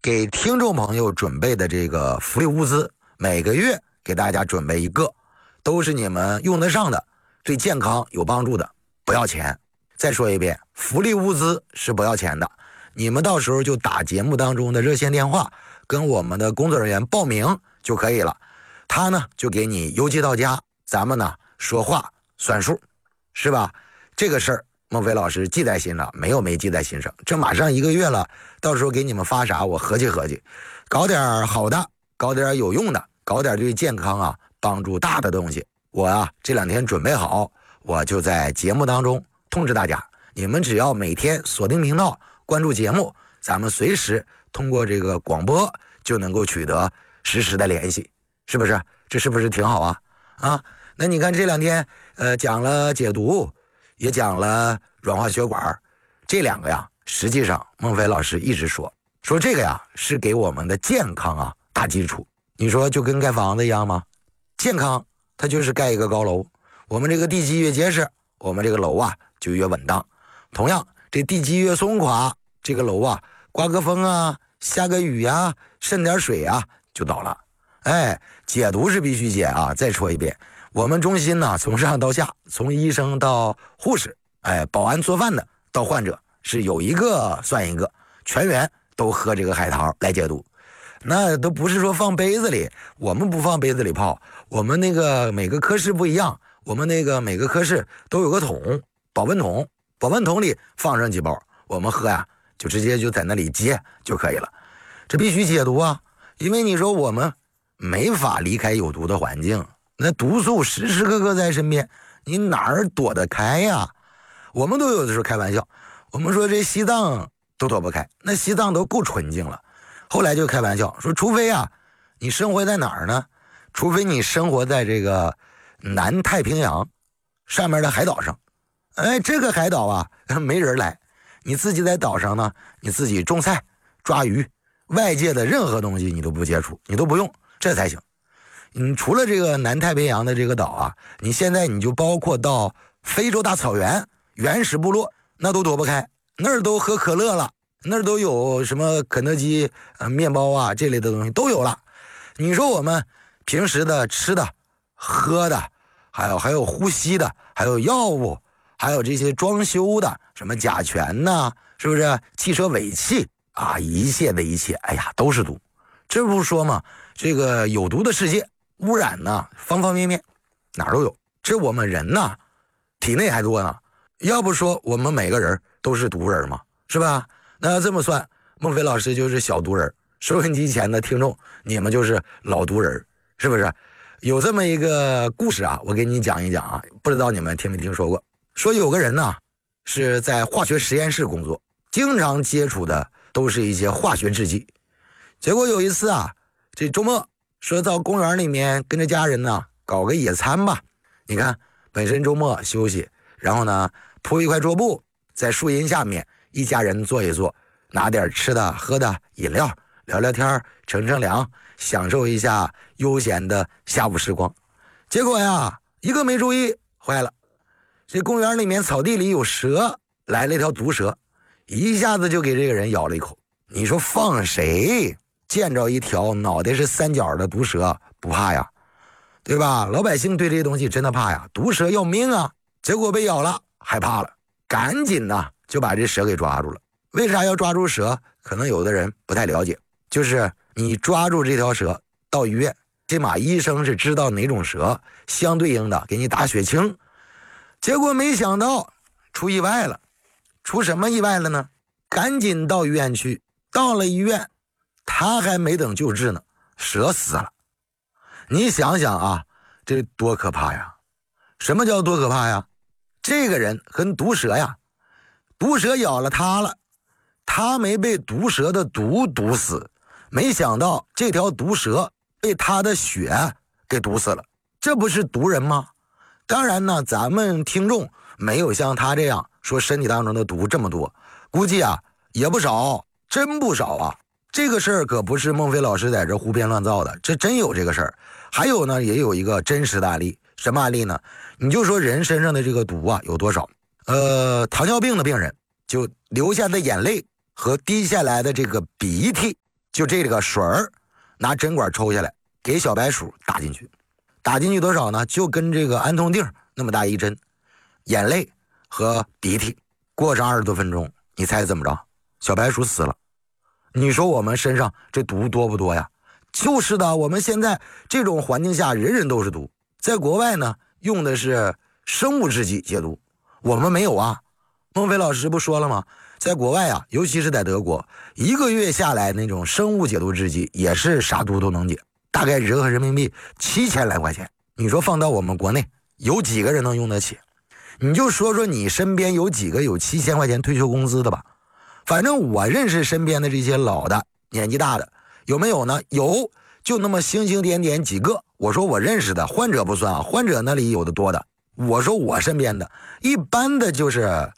给听众朋友准备的这个福利物资，每个月给大家准备一个，都是你们用得上的，对健康有帮助的，不要钱。再说一遍，福利物资是不要钱的，你们到时候就打节目当中的热线电话，跟我们的工作人员报名就可以了，他呢就给你邮寄到家，咱们呢说话算数，是吧？这个事儿孟非老师记在心上，没记在心上。这马上1个月了，到时候给你们发啥，我合计合计，搞点好的，搞点有用的，搞点对健康帮助大的东西。我这2天准备好，我就在节目当中通知大家，你们只要每天锁定频道，关注节目，咱们随时通过这个广播就能够取得实时的联系，是不是？这是不是挺好啊？那你看这2天讲了解毒，也讲了软化血管，这2个实际上孟非老师一直说这个是给我们的健康打基础。你说就跟盖房子一样吗？健康它就是盖一个高楼，我们这个地基越结实，我们这个楼就越稳当。同样，这地基越松垮，这个楼刮个风下个雨渗点水就倒了。解毒是必须解再说一遍，我们中心呢从上到下，从医生到护士，保安做饭的到患者，是有一个算一个，全员都喝这个海淘来解毒。那都不是说放杯子里，我们不放杯子里泡，我们那个每个科室不一样，我们那个每个科室都有个桶，保温桶，保温桶里放上几包，我们喝就直接就在那里接就可以了。这必须解毒因为你说我们没法离开有毒的环境，那毒素时时刻刻在身边，你哪儿躲得开我们都有的时候开玩笑，我们说这西藏都躲不开，那西藏都够纯净了。后来就开玩笑说，除非你生活在哪儿呢？除非你生活在这个南太平洋上面的海岛上，这个海岛没人来，你自己在岛上呢，你自己种菜抓鱼，外界的任何东西你都不接触，你都不用，这才行。除了这个南太平洋的这个岛你现在你就包括到非洲大草原原始部落，那都躲不开，那儿都喝可乐了，那儿都有什么肯德基面包这类的东西都有了。你说我们平时的吃的喝的，还有呼吸的，还有药物，还有这些装修的什么甲醛是不是汽车尾气一切的一切都是毒。这不说嘛，这个有毒的世界，污染方方面面哪儿都有，这我们人体内还多呢，要不说我们每个人都是毒人嘛，是吧？那这么算，孟非老师就是小毒人，收音机前的听众你们就是老毒人，是不是？有这么一个故事我给你讲一讲不知道你们听没听说过。说有个人是在化学实验室工作，经常接触的都是一些化学制剂。结果有一次这周末说到公园里面跟着家人搞个野餐吧。你看本身周末休息，然后呢铺一块桌布，在树荫下面一家人坐一坐，拿点吃的喝的饮料，聊聊天，乘凉，享受一下悠闲的下午时光。结果一个没注意，坏了，这公园里面草地里有蛇，来了一条毒蛇，一下子就给这个人咬了一口。你说放谁见着一条脑袋是3角的毒蛇不怕对吧？老百姓对这些东西真的怕毒蛇要命结果被咬了，害怕了，赶紧就把这蛇给抓住了。为啥要抓住蛇？可能有的人不太了解，就是你抓住这条蛇到医院，起码医生是知道哪种蛇，相对应的给你打血清。结果没想到出意外了。出什么意外了呢？赶紧到医院去，到了医院他还没等救治呢，蛇死了。你想想这多可怕呀！什么叫多可怕呀？这个人跟毒蛇毒蛇咬了他了，他没被毒蛇的毒毒死，没想到这条毒蛇被他的血给毒死了，这不是毒人吗？当然呢，咱们听众没有像他这样说身体当中的毒这么多，估计也不少，真不少这个事儿可不是孟非老师在这胡编乱造的，这真有这个事儿。还有呢，也有一个真实的案例。什么案例呢？你就说人身上的这个毒有多少？糖尿病的病人就流下的眼泪和滴下来的这个鼻涕就这个水儿，拿针管抽下来，给小白鼠打进去。打进去多少呢？就跟这个安痛定那么大一针，眼泪和鼻涕，过上20多分钟，你猜怎么着？小白鼠死了。你说我们身上这毒多不多呀？就是的，我们现在这种环境下，人人都是毒。在国外呢，用的是生物制剂解毒，我们没有啊。孟非老师不说了吗？在国外啊，尤其是在德国，1个月下来那种生物解毒制剂也是啥毒都能解，大概折合人民币7000来块钱。你说放到我们国内，有几个人能用得起？你就说说你身边有几个有7000块钱退休工资的吧？反正我认识身边的这些老的年纪大的，有没有呢？有，就那么星星点点几个。我说我认识的，患者不算啊，患者那里有的多的。我说我身边的一般的就是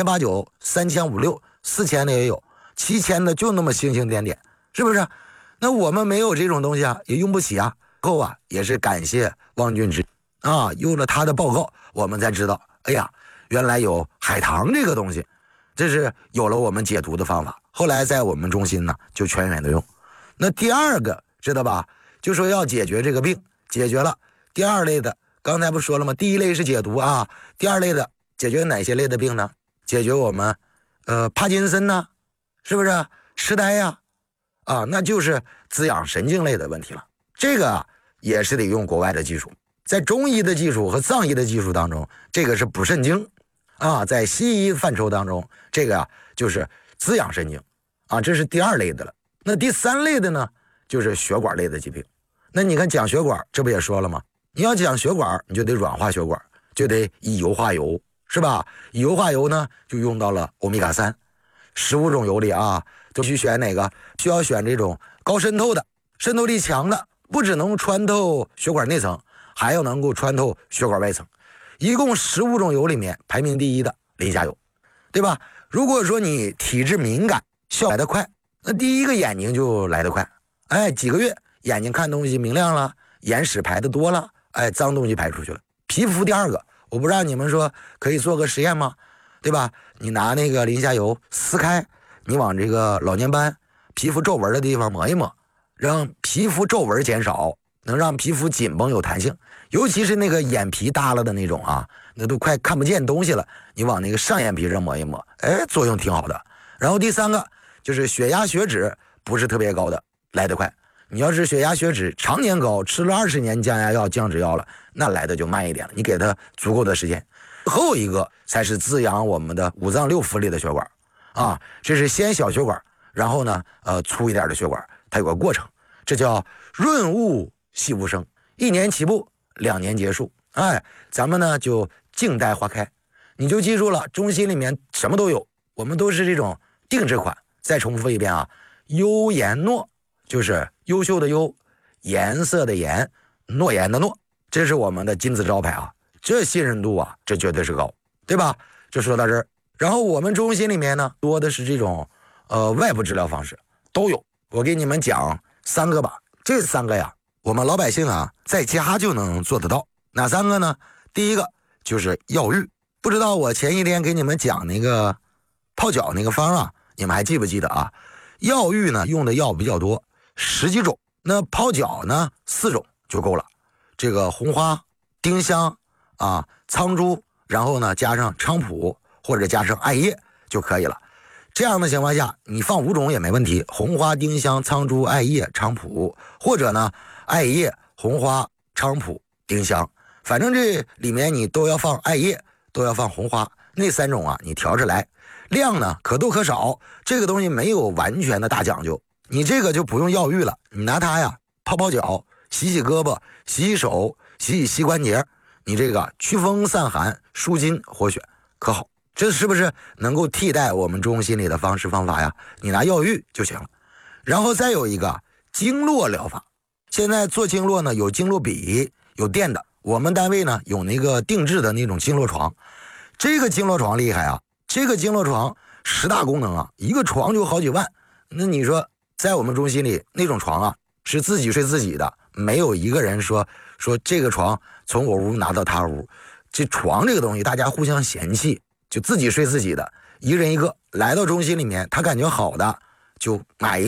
2800、3500、4000的也有，7000的就那么星星点点，是不是？那我们没有这种东西啊，也用不起啊。后啊，也是感谢汪俊之啊，有了他的报告，我们才知道，哎呀，原来有海棠这个东西，这是有了我们解毒的方法。后来在我们中心呢，就全员的用。那第二个知道吧？就说要解决这个病，解决了。第二类的，刚才不说了吗？第一类是解毒啊，第二类的解决哪些类的病呢？解决我们帕金森呢，是不是痴呆呀？那就是滋养神经类的问题了。这个啊也是得用国外的技术，在中医的技术和藏医的技术当中，这个是补肾经啊，在西医范畴当中，这个啊就是滋养神经啊，这是第二类的了。那第三类的呢，就是血管类的疾病。那你看讲血管，这不也说了吗？你要讲血管，你就得软化血管，就得以油化油，是吧？以油化油呢，就用到了欧米伽3，15种油里啊，都去选哪个？需要选这种高渗透的，渗透力强的，不只能穿透血管内层，还要能够穿透血管外层。一共15种油里面排名第一的磷虾油，对吧？如果说你体质敏感，效来得快，那第一个眼睛就来得快，几个月眼睛看东西明亮了，眼屎排得多了，脏东西排出去了。皮肤第二个，我不让你们说可以做个实验吗？对吧？你拿那个磷虾油撕开，你往这个老年斑、皮肤皱纹的地方抹一抹，让皮肤皱纹减少，能让皮肤紧绷有弹性。尤其是那个眼皮耷了的那种啊，那都快看不见东西了，你往那个上眼皮上抹一抹，作用挺好的。然后第三个就是血压血脂不是特别高的，来得快。你要是血压血脂常年高，吃了20年降压药、降脂药了，那来的就慢一点了。你给它足够的时间。后一个才是滋养我们的五脏六腑里的血管啊，这是先小血管，然后呢，粗一点的血管，它有个过程，这叫润物细无声，1年起步，2年结束。咱们呢就静待花开。你就记住了，中心里面什么都有，我们都是这种定制款。再重复一遍啊，优颜诺就是优秀的优，颜色的颜，诺言的诺，这是我们的金字招牌啊。这信任度啊，这绝对是高，对吧？就说到这儿。然后我们中心里面呢，多的是这种外部治疗方式都有。我给你们讲3个吧。这3个呀，我们老百姓啊，在家就能做得到。哪3个呢？第一个就是药浴。不知道我前一天给你们讲那个泡脚那个方啊，你们还记不记得啊？药浴呢用的药比较多，10几种。那泡脚呢4种就够了。这个红花、丁香啊、苍术，然后呢加上菖蒲或者加上艾叶就可以了。这样的情况下，你放5种也没问题，红花、丁香、苍术、艾叶、菖蒲，或者呢艾叶、红花、菖蒲、丁香，反正这里面你都要放艾叶，都要放红花，那3种啊你调着来，量呢可多可少，这个东西没有完全的大讲究。你这个就不用药浴了，你拿它呀泡泡脚，洗洗胳膊，洗洗手，洗洗膝关节，你这个祛风散寒、舒筋活血可好。这是不是能够替代我们中心里的方式方法呀？你拿药浴就行了。然后再有一个经络疗法，现在做经络呢有经络笔，有电的，我们单位呢有那个定制的那种经络床。这个经络床厉害啊，这个经络床10大功能啊，一个床就好几万。那你说在我们中心里那种床啊，是自己睡自己的，没有一个人说这个床从我屋拿到他屋。这床这个东西大家互相嫌弃，就自己睡自己的，一人一个。来到中心里面他感觉好的就买一个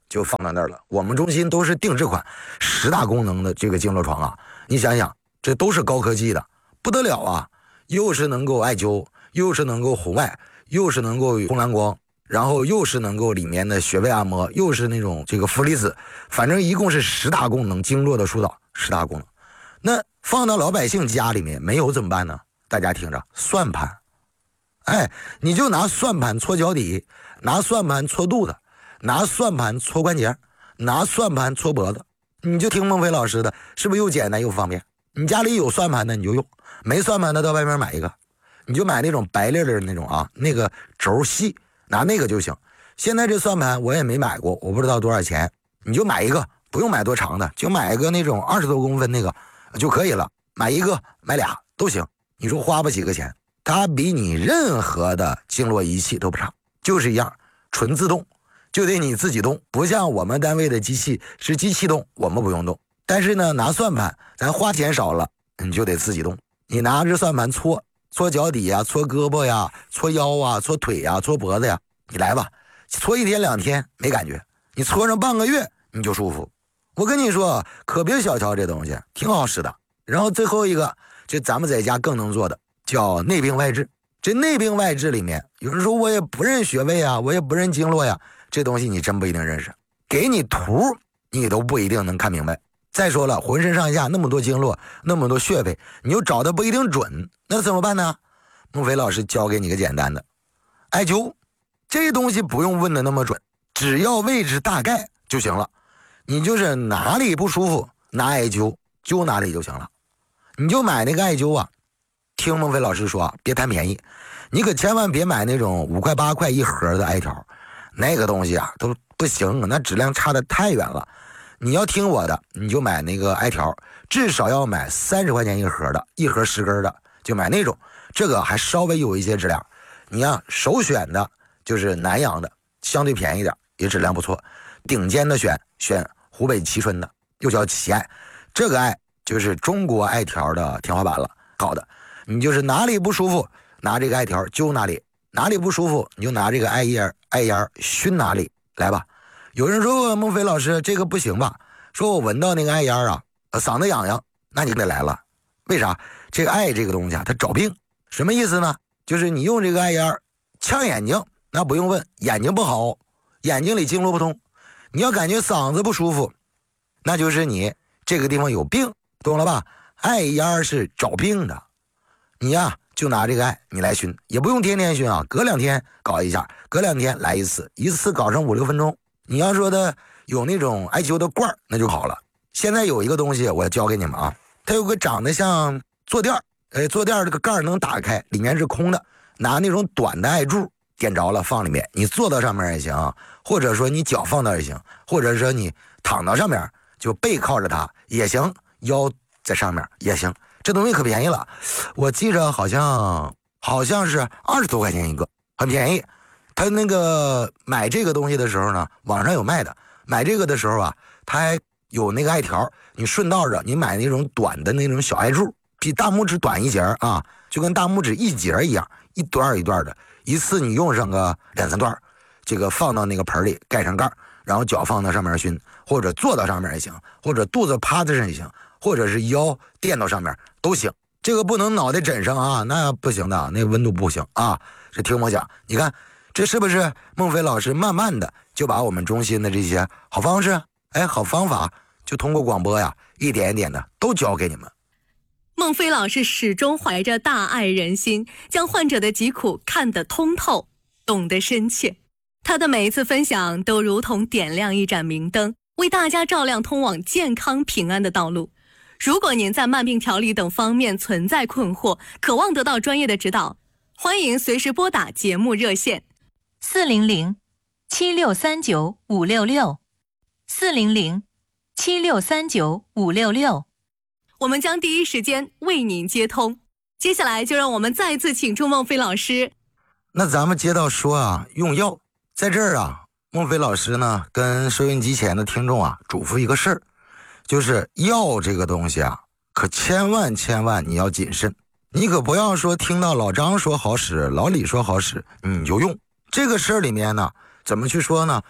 就放到那儿了。我们中心都是定制款10大功能的这个经络床啊，你想想，这都是高科技的，不得了啊！又是能够艾灸，又是能够红外，又是能够红蓝光，然后又是能够里面的穴位按摩，又是那种这个负离子，反正一共是10大功能，经络的疏导10大功能。那放到老百姓家里面没有怎么办呢？大家听着，算盘。哎，你就拿算盘搓脚底，拿算盘搓肚子，拿算盘搓关节，拿算盘搓脖子，你就听孟非老师的，是不是又简单又方便？你家里有算盘的你就用，没算盘的到外面买一个，你就买那种白粒的那种啊，那个轴细，拿那个就行。现在这算盘我也没买过，我不知道多少钱，你就买一个，不用买多长的，就买一个那种20多公分那个就可以了，买一个买俩都行。你说花不几个钱，它比你任何的经络仪器都不差，就是一样，纯自动，就得你自己动，不像我们单位的机器是机器动，我们不用动。但是呢，拿算盘咱花钱少了，你就得自己动。你拿着算盘搓脚底呀，搓胳膊呀，搓腰啊，搓腿呀，搓脖子呀，你来吧，搓1天2天没感觉，你搓上半个月你就舒服。我跟你说，可别小瞧这东西，挺好使的。然后最后一个，这咱们在家更能做的叫内病外治。这内病外治里面，有人说我也不认穴位啊，我也不认经络呀，这东西你真不一定认识，给你图你都不一定能看明白。再说了，浑身上下那么多经络，那么多穴位，你又找的不一定准，那怎么办呢？孟非老师教给你个简单的，艾灸，这东西不用问的那么准，只要位置大概就行了。你就是哪里不舒服，拿艾灸灸哪里就行了。你就买那个艾灸啊，听孟非老师说啊，别贪便宜，你可千万别买那种5块8块一盒的艾条，那个东西啊都不行，那质量差得太远了。你要听我的，你就买那个艾条，至少要买30块钱一盒的，一盒10根的，就买那种，这个还稍微有一些质量。你呀，首选的就是南阳的，相对便宜点，也质量不错。顶尖的选湖北蕲春的，又叫蕲艾，这个艾就是中国艾条的天花板了。好的，你就是哪里不舒服，拿这个艾条灸哪里，哪里不舒服你就拿这个艾叶熏哪里，来吧。有人说孟非老师这个不行吧，说我闻到那个艾烟啊，嗓子痒痒，那你得来了。为啥？这个艾这个东西啊，它找病，什么意思呢？就是你用这个艾烟呛眼睛，那不用问，眼睛不好，眼睛里经络不通。你要感觉嗓子不舒服，那就是你这个地方有病，懂了吧？艾烟是找病的，你呀就拿这个艾你来熏，也不用天天熏啊，隔2天搞一下，隔2天来一次，一次搞上5、6分钟。你要说的有那种艾灸的罐那就好了。现在有一个东西我教给你们啊，它有个长得像坐垫，坐垫这个盖能打开，里面是空的，拿那种短的艾柱点着了放里面，你坐到上面也行，或者说你脚放那也行，或者说你躺到上面就背靠着它也行，腰在上面也行。这东西可便宜了，我记着好像是20多块钱一个，很便宜。他那个买这个东西的时候呢，网上有卖的，买这个的时候啊，他还有那个艾条，你顺道着你买那种短的那种小艾柱，比大拇指短一截啊，就跟大拇指一节一样，一段一段的，一次你用上个2、3段，这个放到那个盆里盖上盖，然后脚放到上面熏，或者坐到上面也行，或者肚子趴在上也行，或者是腰垫到上面都行。这个不能脑袋枕上啊，那不行的，那温度不行啊。这听我讲，你看这是不是孟非老师慢慢的就把我们中心的这些好方式，好方法，就通过广播呀，一点一点的都教给你们。 孟非老师始终怀着大爱人心，将患者的疾苦看得通透，懂得深切。他的每一次分享都如同点亮一盏明灯，为大家照亮通往健康平安的道路。如果您在慢病调理等方面存在困惑，渴望得到专业的指导，欢迎随时拨打节目热线 400-7639-566，400-7639-566， 我们将第一时间为您接通。接下来就让我们再次请出孟非老师。 那咱们接到说啊，用药在这儿啊，孟非老师呢跟收音机前的听众啊嘱咐一个事儿，就是药这个东西啊，可千万你要谨慎，你可不要说听到老张说好使，老李说好使，你就用。这个事儿里面呢，怎么去说呢？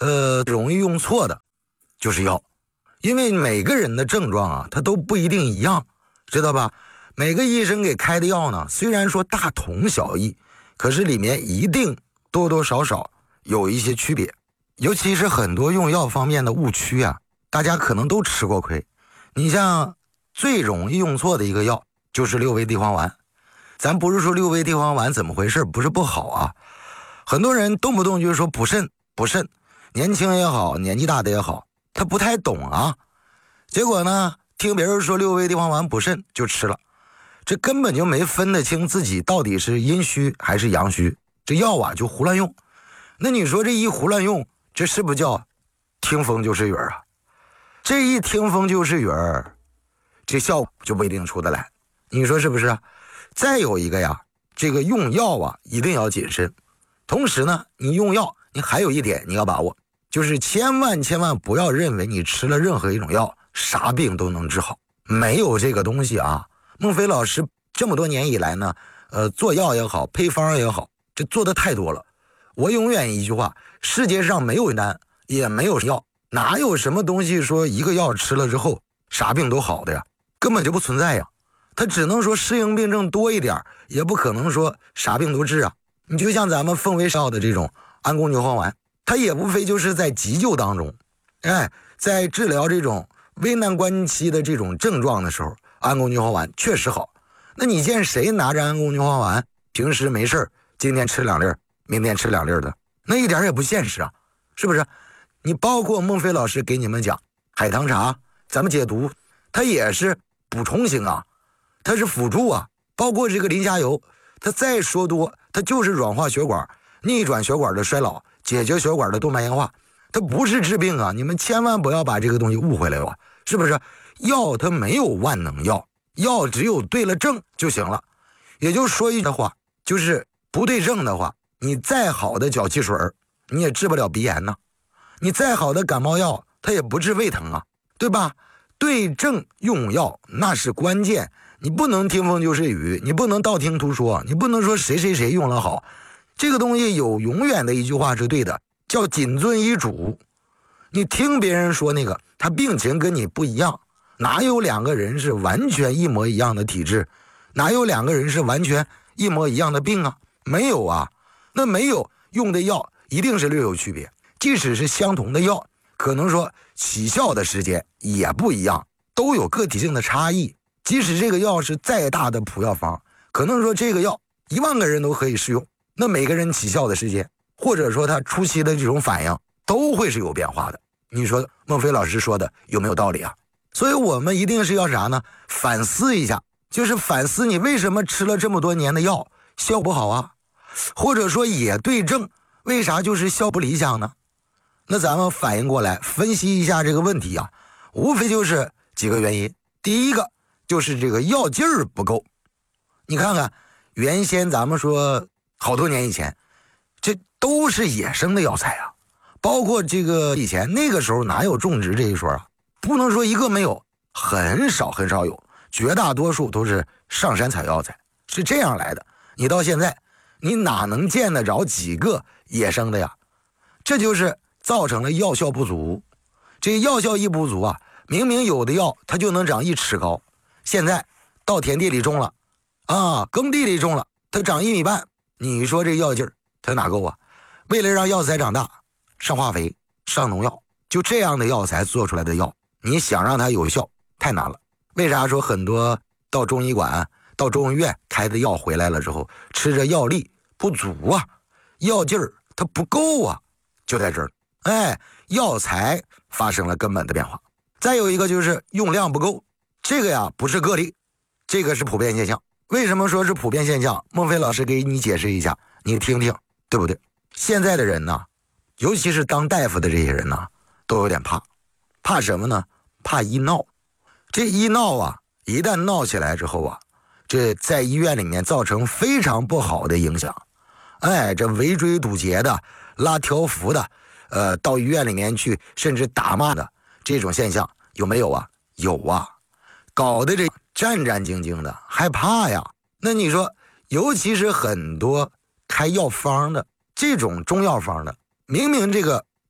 容易用错的就是药。因为每个人的症状啊，它都不一定一样，知道吧？每个医生给开的药呢，虽然说大同小异，可是里面一定多多少少有一些区别。尤其是很多用药方面的误区啊，大家可能都吃过亏。你像最容易用错的一个药就是六味地黄丸。咱不是说六味地黄丸怎么回事，不是不好啊，很多人动不动就是说补肾，年轻也好，年纪大的也好，他不太懂啊。结果呢，听别人说六味地黄丸补肾就吃了，这根本就没分得清自己到底是阴虚还是阳虚，这药啊就胡乱用。那你说这一胡乱用，这是不是叫听风就是雨啊？这一听风就是雨，这效果就不一定出得来，你说是不是？再有一个呀，这个用药啊一定要谨慎。同时呢，你用药你还有一点你要把握，就是千万不要认为你吃了任何一种药啥病都能治好，没有这个东西啊。孟非老师这么多年以来呢，做药也好，配方也好，这做的太多了。我永远一句话，世界上没有丹也没有药，哪有什么东西说一个药吃了之后啥病都好的呀？根本就不存在呀。它只能说适应病症多一点，也不可能说啥病都治啊。你就像咱们奉为上的这种安宫牛黄丸，它也无非就是在急救当中，在治疗这种危难关期的这种症状的时候，安宫牛黄丸确实好。那你见谁拿着安宫牛黄丸平时没事今天吃2粒，明天吃2粒的，那一点也不现实啊，是不是？你包括孟非老师给你们讲海棠茶，咱们解毒，它也是补充型啊，它是辅助啊。包括这个磷虾油，它再说多，它就是软化血管，逆转血管的衰老，解决血管的动脉硬化，它不是治病啊。你们千万不要把这个东西误会了吧，是不是？药它没有万能药，药只有对了症就行了。也就说一句话，就是不对症的话，你再好的脚气水你也治不了鼻炎呢。你再好的感冒药，它也不治胃疼啊，对吧？对症用药那是关键，你不能听风就是雨，你不能道听途说，你不能说谁用了好。这个东西有永远的一句话是对的，叫谨遵医嘱。你听别人说那个，他病情跟你不一样，哪有2个人是完全一模一样的体质？哪有2个人是完全一模一样的病啊？没有啊。那没有，用的药一定是略有区别，即使是相同的药，可能说起效的时间也不一样，都有个体性的差异。即使这个药是再大的普药方，可能说这个药1万个人都可以适用，那每个人起效的时间，或者说他初期的这种反应都会是有变化的。你说孟非老师说的有没有道理啊？所以我们一定是要啥呢？反思一下，就是反思你为什么吃了这么多年的药效不好啊，或者说也对症，为啥就是效不理想呢？那咱们反应过来分析一下这个问题啊，无非就是几个原因。第一个就是这个药劲儿不够。你看看原先咱们说好多年以前，这都是野生的药材啊，包括这个以前那个时候哪有种植这一说啊？不能说一个没有，很少有，绝大多数都是上山采药材，是这样来的。你到现在你哪能见得着几个野生的呀？这就是造成了药效不足。这药效一不足啊，明明有的药它就能长1尺高，现在到田地里种了啊，耕地里种了，它长1米半，你说这药劲儿它哪够啊？为了让药材长大，上化肥上农药，就这样的药材做出来的药，你想让它有效太难了。为啥说很多到中医馆到中医院开的药回来了之后，吃着药力不足啊，药劲儿它不够啊，就在这儿。药材发生了根本的变化。再有一个就是用量不够，这个呀不是个例，这个是普遍现象。为什么说是普遍现象？孟非老师给你解释一下，你听听对不对？现在的人呢，尤其是当大夫的这些人呢，都有点怕什么呢？怕医闹。这医闹啊，一旦闹起来之后啊，这在医院里面造成非常不好的影响。这围追堵截的，拉条幅的，到医院里面去甚至打骂的这种现象有没有啊？有啊，搞得这战兢兢的，害怕呀。那你说，尤其是很多开药方的这种中药方的，明明这个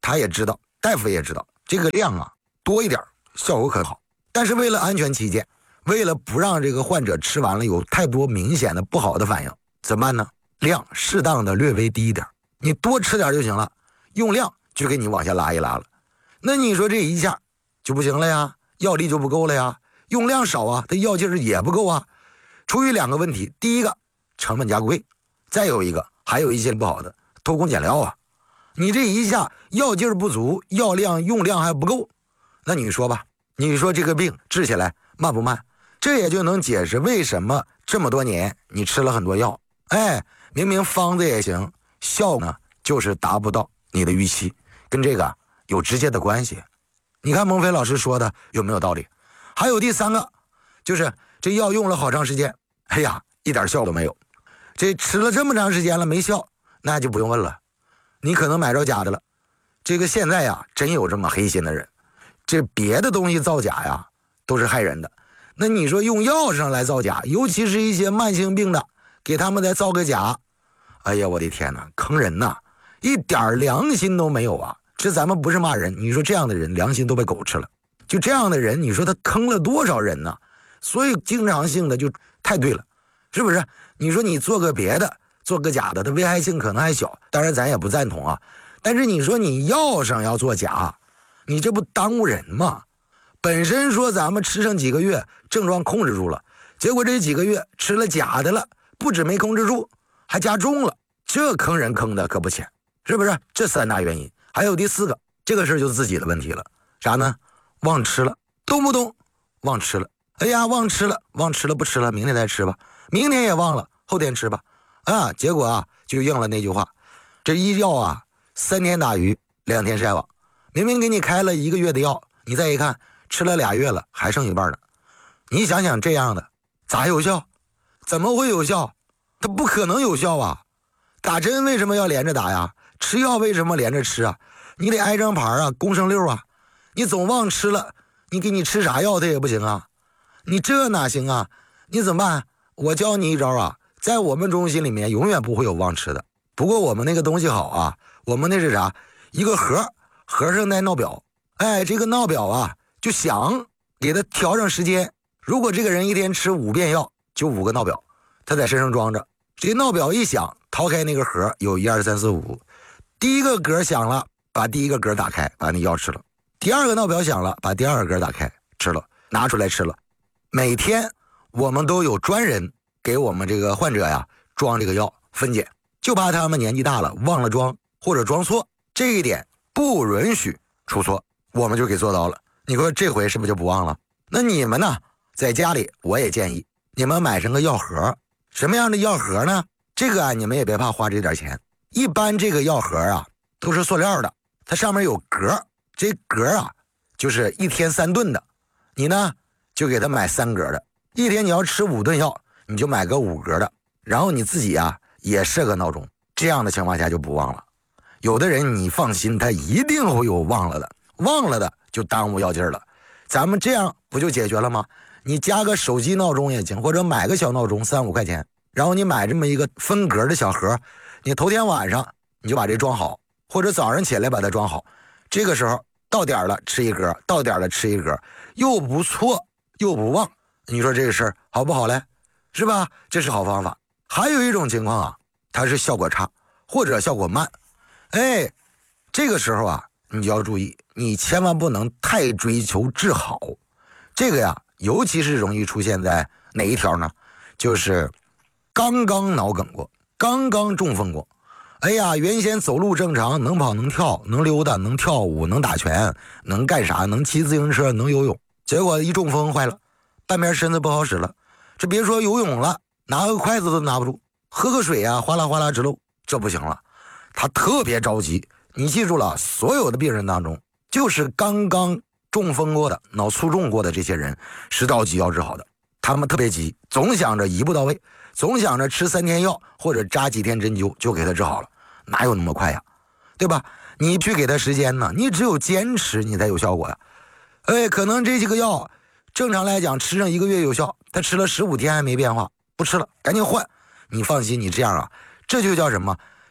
他也知道，大夫也知道，这个量啊多一点效果可好。但是为了安全起见，为了不让这个患者吃完了有太多明显的不好的反应，怎么办呢？量适当的略微低一点，你多吃点就行了，用量就给你往下拉一拉了。那你说这一下就不行了呀，药力就不够了呀，用量少啊，它药劲儿也不够啊。出于2个问题，第一个成本价贵，再有一个还有一些不好的偷工减料啊。你这一下药劲儿不足，药量用量还不够，那你说吧，你说这个病治起来慢不慢？这也就能解释为什么这么多年你吃了很多药，明明方子也行，效呢就是达不到你的预期，跟这个有直接的关系。你看孟非老师说的有没有道理？还有第3个，就是这药用了好长时间，一点效都没有。这吃了这么长时间了没效，那就不用问了，你可能买着假的了。这个现在呀，真有这么黑心的人，这别的东西造假呀都是害人的，那你说用药上来造假，尤其是一些慢性病的，给他们再造个假，哎呀我的天哪，坑人呐，一点良心都没有啊。这咱们不是骂人，你说这样的人良心都被狗吃了，就这样的人你说他坑了多少人呢？所以经常性的就太对了，是不是？你说你做个别的，做个假的，它危害性可能还小，当然咱也不赞同啊。但是你说你药上要做假，你这不耽误人吗？本身说咱们吃上几个月症状控制住了，结果这几个月吃了假的了，不止没控制住，还加重了，这坑人坑的可不浅，是不是？这3大原因。还有第4个，这个事就自己的问题了，啥呢？忘吃了，动不动忘吃了，忘吃了不吃了，明天再吃吧，明天也忘了，后天吃吧，结果就应了那句话，这医药3天打鱼2天晒网，明明给你开了1个月的药，你再一看吃了2月了，还剩一半呢。你想想这样的咋有效？怎么会有效？它不可能有效啊！打针为什么要连着打呀？吃药为什么连着吃啊？你得挨张牌公升6啊！你总忘吃了，你给你吃啥药它也不行啊！你这哪行啊？你怎么办？我教你一招在我们中心里面永远不会有忘吃的。不过我们那个东西好我们那是啥？一个盒上带闹表，这个闹表就响，给它调整时间。如果这个人一天吃5遍药，就5个闹表，他在身上装着。这闹表一响，掏开那个盒，有1、2、3、4、5。第一个格响了，把第一个格打开，把那药吃了。第2个闹表响了，把第2个格打开，吃了，拿出来吃了。每天我们都有专人给我们这个患者装这个药分解，就怕他们年纪大了忘了装或者装错，这一点不允许出错，我们就给做到了。你说这回是不是就不忘了？那你们呢，在家里我也建议你们买上个药盒。什么样的药盒呢？这个你们也别怕花这点钱。一般这个药盒都是塑料的，它上面有格，这格就是1天3顿的，你呢就给他买3格的。一天你要吃5顿药，你就买个5格的，然后你自己也设个闹钟，这样的情况下就不忘了。有的人你放心，他一定会有忘了的就耽误药劲了。咱们这样不就解决了吗？你加个手机闹钟也行，或者买个小闹钟3、5块钱，然后你买这么一个分格的小盒，你头天晚上你就把这装好，或者早上起来把它装好，这个时候到点了吃1格，到点了吃1格，又不错又不忘，你说这个事儿好不好嘞？是吧？这是好方法。还有一种情况它是效果差或者效果慢，这个时候你就要注意，你千万不能太追求治好。这个尤其是容易出现在哪一条呢？就是刚刚脑梗过，刚刚中风过，原先走路正常，能跑能跳能溜达能跳舞能打拳能干啥，能骑自行车能游泳，结果一中风坏了，半边身子不好使了，这别说游泳了，拿个筷子都拿不住，喝个水哗啦哗啦直漏，这不行了。他特别着急，你记住了，所有的病人当中，就是刚刚中风过的脑卒中过的这些人是着急要治好的，他们特别急，总想着一步到位，总想着吃3天药或者扎几天针灸就给他治好了，哪有那么快对吧？你去给他时间呢，你只有坚持你才有效果可能这几个药正常来讲吃上1个月有效，他吃了15天还没变化，不吃了赶紧换。你放心，你这样这就叫什么？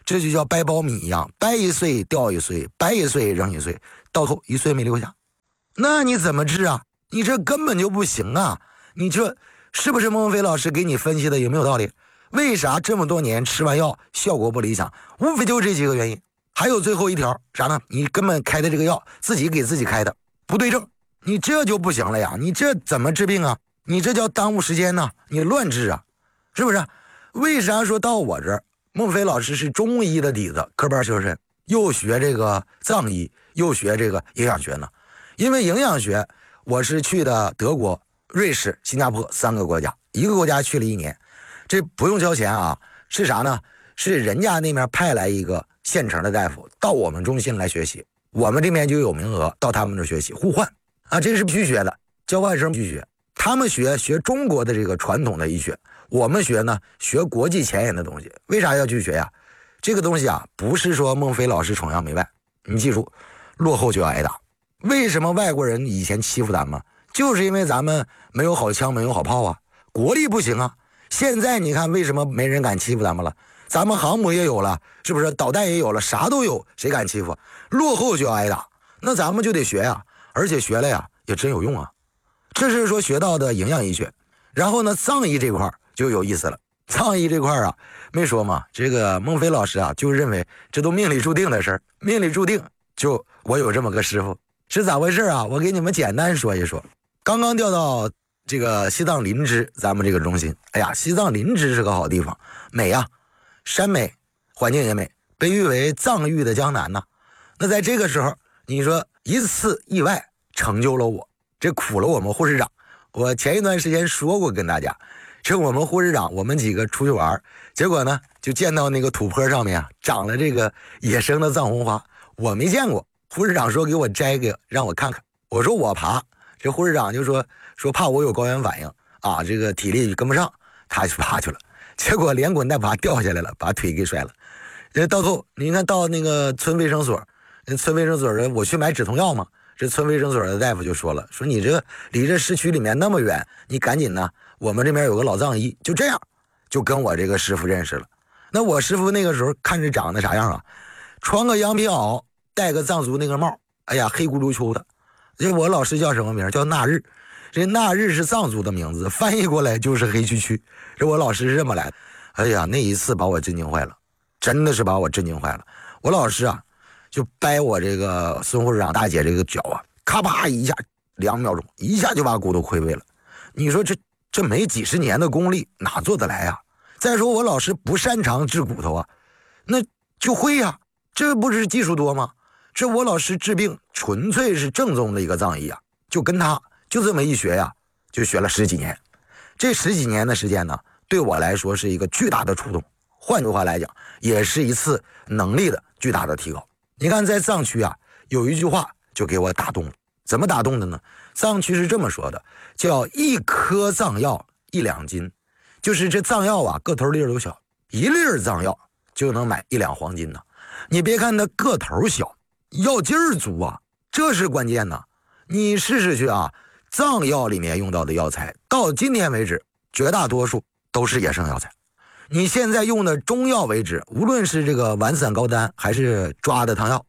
这就叫掰苞米一样，掰一穗掉一穗，掰一穗扔一穗，到头一穗没留下。那你怎么治啊？你这根本就不行啊！你这是不是孟非老师给你分析的有没有道理？为啥这么多年吃完药效果不理想？无非就这几个原因。还有最后一条啥呢？你根本开的这个药自己给自己开的不对症，你这就不行了呀！你这怎么治病啊？你这叫耽误时间呢，你乱治啊，是不是？为啥说到我这儿，孟非老师是中医的底子，科班出身，又学这个藏医，又学这个营养学呢？因为营养学，我是去的德国、瑞士、新加坡3个国家，一个国家去了1年，这不用交钱啊，是啥呢？是人家那边派来一个现成的大夫到我们中心来学习，我们这边就有名额到他们这学习，互换啊，这是必须学的，交换生必须学。他们学中国的这个传统的医学，我们学呢学国际前沿的东西。为啥要去学呀？这个东西啊，不是说孟非老师崇洋媚外，你记住，落后就要挨打。为什么外国人以前欺负咱们？就是因为咱们没有好枪，没有好炮啊，国力不行啊。现在你看为什么没人敢欺负咱们了？咱们航母也有了，是不是？导弹也有了，啥都有，谁敢欺负？落后就要挨打，那咱们就得学呀，而且学了呀也真有用啊。这是说学到的营养医学。然后呢，藏医这块就有意思了。藏医这块啊，没说嘛，这个孟非老师啊就认为这都命里注定的事儿，命里注定就我有这么个师傅，是咋回事啊？我给你们简单说一说。刚刚调到这个西藏林芝咱们这个中心，哎呀，西藏林芝是个好地方，美啊，山美，环境也美，被誉为藏域的江南呐。那在这个时候，你说一次意外成就了我，这苦了我们护士长。我前一段时间说过跟大家，这我们护士长我们几个出去玩，结果呢就见到那个土坡上面啊长了这个野生的藏红花，我没见过。护士长说给我摘个让我看看，我说我爬，这护士长就说怕我有高原反应啊，这个体力跟不上，他就爬去了，结果连滚带爬掉下来了，把腿给摔了。到后你看到那个村卫生所，村卫生所人我去买止痛药嘛，这村卫生所的大夫就说了，说你这离这市区里面那么远，你赶紧呢，我们这边有个老藏医，就这样就跟我这个师傅认识了。那我师傅那个时候看着长得啥样啊？穿个羊皮袄，戴个藏族那个帽，哎呀，黑咕噜秋的。这我老师叫什么名？叫纳日。这纳日是藏族的名字，翻译过来就是黑黢黢。这我老师是这么来的。哎呀，那一次把我震惊坏了，真的是把我震惊坏了。我老师啊，就掰我这个孙护士长大姐这个脚啊，咔吧一下，2秒钟，一下就把骨头亏位了。你说这没几十年的功力哪做得来啊？再说我老师不擅长治骨头啊，那就会呀，这不是技术多吗？这我老师治病纯粹是正宗的一个藏医啊，就跟他就这么一学呀，就学了10几年。这10几年的时间呢，对我来说是一个巨大的触动，换句话来讲，也是一次能力的巨大的提高。你看在藏区啊，有一句话就给我打动了。怎么打动的呢？藏区是这么说的，叫一颗藏药1两金，就是这藏药啊个头粒儿都小，1粒藏药就能买1两黄金呢。你别看它个头小，药劲儿足啊，这是关键呢。你试试去啊，藏药里面用到的药材，到今天为止，绝大多数都是野生药材。你现在用的中药为止，无论是这个丸散膏丹还是抓的汤药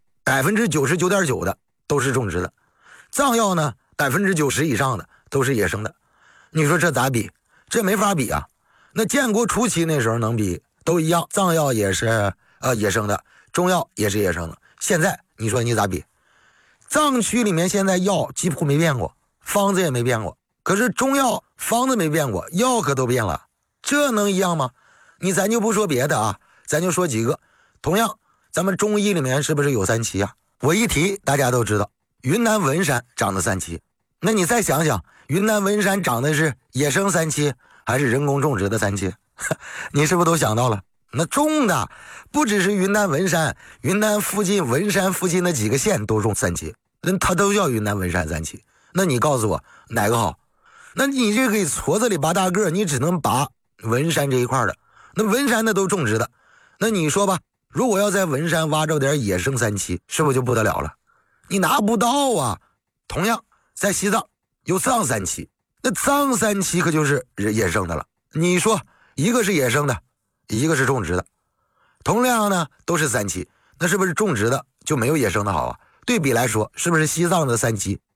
，99.9%的都是种植的。藏药呢，90%以上的都是野生的。你说这咋比？这没法比啊。那建国初期那时候能比，都一样，藏药也是野生的，中药也是野生的。现在你说你咋比？藏区里面现在药几乎没变过，方子也没变过，可是中药方子没变过，药可都变了，这能一样吗？咱就不说别的啊，咱就说几个。同样，咱们中医里面是不是有3七啊？我一提大家都知道，云南文山长的3七。那你再想想，云南文山长的是野生3七还是人工种植的3七？你是不是都想到了？那种的不只是云南文山，云南附近文山附近的几个县都种3七，那它都叫云南文山3七。那你告诉我哪个好？那你这个矬子里拔大个，你只能拔文山这一块的，那文山的都种植的。那你说吧，如果要在文山挖着点野生3七，是不是就不得了了？你拿不到啊。同样在西藏有藏3七，那藏3七可就是野生的了。你说一个是野生的，一个是种植的， 同样呢都是3期，那是不是种植的就没有野生的好啊？对比来说，是不是西藏的3期